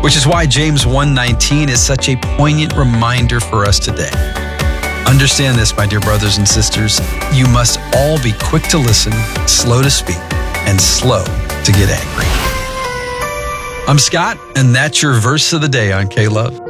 which is why James 1:19 is such a poignant reminder for us today. Understand this, my dear brothers and sisters. You must all be quick to listen, slow to speak, and slow to get angry. I'm Scott, and that's your verse of the day on K-Love.